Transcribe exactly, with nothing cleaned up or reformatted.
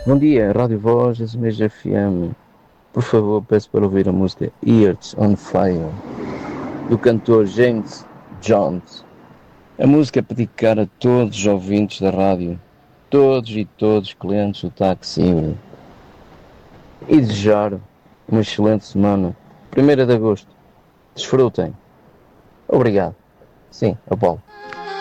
Bom dia, Rádio Voz, S M G F M. Por favor, peço para ouvir a música Earth on Fire, do cantor James Jones. A música é para dedicar a todos os ouvintes da rádio, todos e todos clientes do táxi e desejar uma excelente semana. primeiro de agosto. Desfrutem. Obrigado. Sim, Apolo.